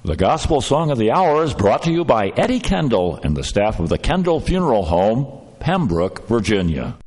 The Gospel Song of the Hour is brought to you by Eddie Kendall and the staff of the Kendall Funeral Home, Pembroke, Virginia.